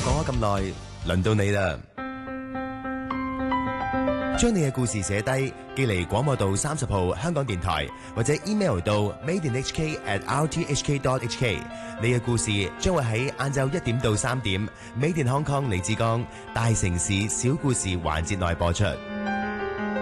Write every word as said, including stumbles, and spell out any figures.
講咗咁耐，輪到你啦！將你嘅故事寫低，寄嚟廣播道三十號香港電台，或者 email 到 made in h k at r t h k dot h k。你嘅故事將會喺晏晝一點到三點，Made in Hong Kong 李志剛大城市小故事環節內播出。